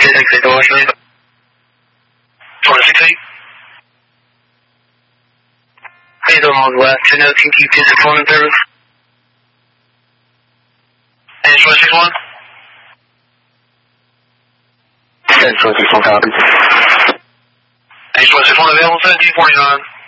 K68 Washington. 468. How you doing, Moses West? 219 TP deployment service. And 461? 461 copy. And 461 available 1749.